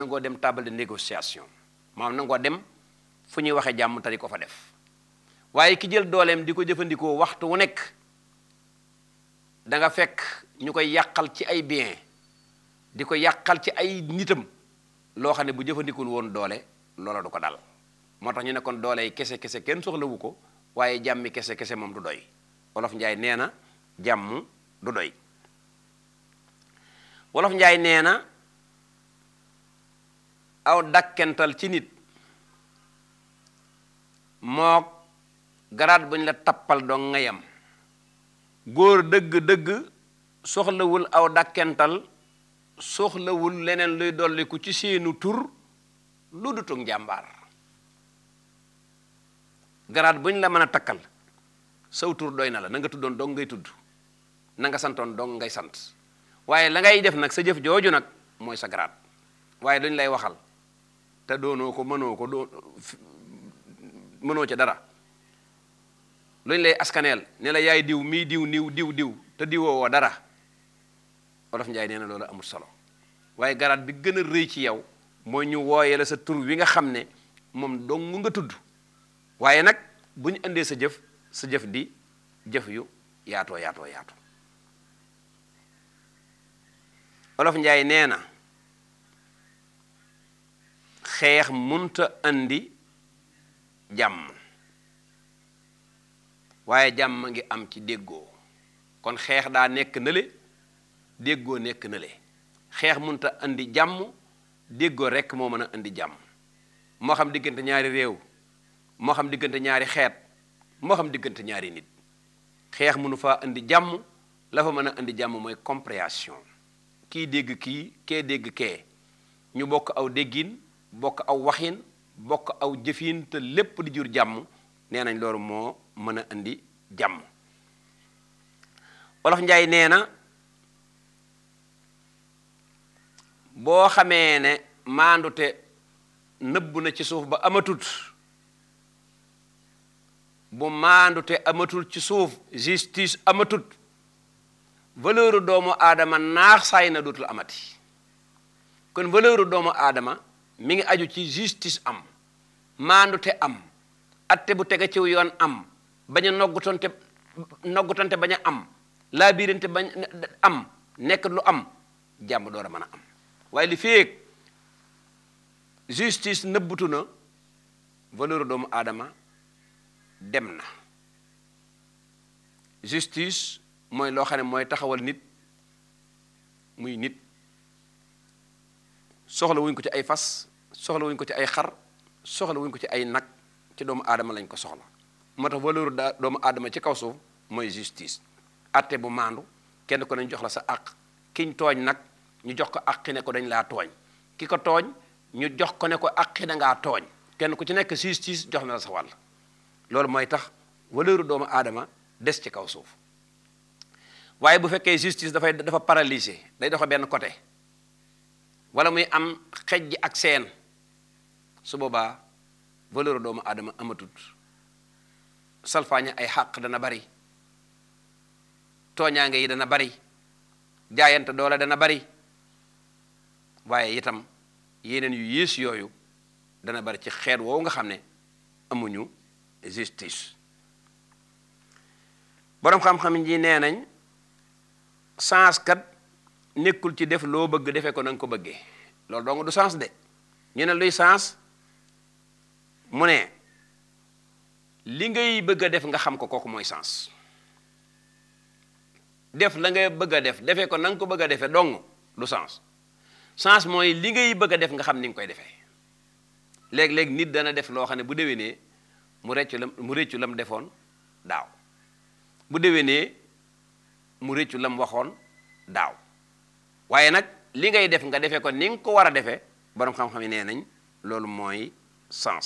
nangoo dem table de négociation maanaam nangoo dem fu ñuy waxee jàmm te di ko fa def waaye ki jël dooleem di ko jëfandikoo waxtu wu nekk da nga fekk ñu koy yàqal ci ay bien di ko yàqal ci ay nitam loo xam ne bu jëfandikul woon doole loola du ko dal moo tax ñu ne kon doole yi kese kese kenn soxlawu ko waaye jàmmi kese kese moom du doy wolof njaay nee na jàmm du doy wolof njaay nee na aw dakkental ci nit mook garaat buñ la tappal doo ngayam góor dëgg-dëgg soxlawul aw dakkental soxlawul leneen luy dolliku ci seenu tur lu dutug njàmbaar garaat buñ la mën a takkal saw tur doy na la na nga tuddoon dong ngay tudd na nga santoon dong ngay sant waaye la ngay def nag sa jëf jooju nag mooy sa garaat waaye duñ lay waxal te doonoo ko mënoo ko mënoo ca dara luñ lay askaneel ne la yaay diw mii diw te diwoo woo dara Wolof Njaay nee na loolu amul solo waaye garaat bi gën a rëy ci yow mooy ñu wooyee la sa tur wi nga xam ne moom dong nga tudd waaye nag bu ñu indee sa jëf di jëf yu yaatoo Wolof Njaay nee na xeex munta andi jàmm waaye jàmm ngi am ci déggoo kon xeex daa nekk nële déggoo nekk nële xeex munta andi jàmm déggoo rekk moo mën a andi jàmm moo xam diggante ñaari réew moo xam diggante ñaari xeet moo xam diggante ñaari nit xeex mënu faa andi jàmm la fa mën a andi jàmm mooy compréhension kii dégg kii kee dégg kee ñu bokk aw déggin bokk aw waxin bokk aw jëfin te lépp di jur jàmm nee nañ loolu moo mën a andi jàmm Wolof Njaay nee na boo xamee ne maandute nëbb na ci suuf ba amatut bu maandute amatul ci suuf justice amatut valeur doomu aadama naax saay na dootul amati kon valeur doomu aadama mi ngi aju ci justice am maandute am atte bu tege ciw yoon am bañ a noggutante bañ a am laabirante bañ am nekk lu am jàmm door a mën a am waaye li feek justice nëbbutu na valeur doomu aadama dem na justice mooy loo xam ne mooy taxawal nit muy nit soxla wuñ ko ci ay fas soxla wuñ ko ci ay xar soxla wuñ ko ci ay nag ci doomu aadama lañ ko soxla moo tax valeur doomu aadama ci kaw suuf mooy justice atte bu maandu kenn ko nañ jox la sa àq kiñ tooñ nag ñu jox ko àqi ne ko dañ laa tooñ ki ko tooñ ñu jox ko ne ko àqi da ngaa tooñ kenn ku ci nekk justice jox na la sa wàll loolu mooy tax valeur doomu aadama des ci kaw suuf waaye bu fekkee justice dafa paralysé day doxe benn côté wala muy am xejj ak seen su boobaa valeur doomu aadama amatut salfaaña ay xàq dana bari tooñaange yi dana bari jaayante doole dana bari waaye itam yeneen yu yées yooyu dana bari ci xeet woowu nga xam ne amuñu justice boroom xam-xam yi nee nañ sens kat nekkul ci def loo bëgg defee ko na nga ko bëggee loolu dong du sens de ñu ne luy sens mu ne li ngay bëgg a def nga xam ko kooku mooy sens def la ngay bëgg a def defee ko na nga ko bëgg a defee dong du sens mooy li ngay bëgg a def nga xam ni nga koy defee léeg-léeg nit dana def loo xam ne bu déwénee mu réccu lam defoon daaw bu déwénee mu réccu lam waxoon daaw waaye nag li ngay def nga defee ko ni nga ko war a defee boroom xam-xam yi nee nañ loolu mooy sens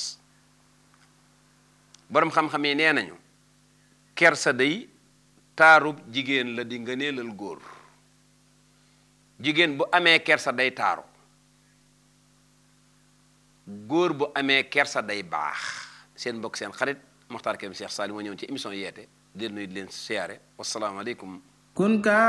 boroom xam-xam yi nee nañu kersa day taarub jigéen la di ngëneelal góor jigéen bu amee kersa day taaru góor bu amee kersa day baax seen mbokk seen xarit Mokhtar Kébé Cheikh Saliou moo ñëwoon ci émission yeete di leen nuyu di leen siyaare wasalaamaaleykum